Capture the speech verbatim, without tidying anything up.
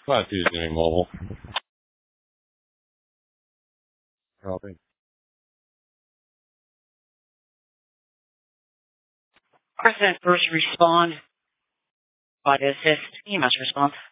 Not using any mobile. Probably. President first respond by the assist. You must respond.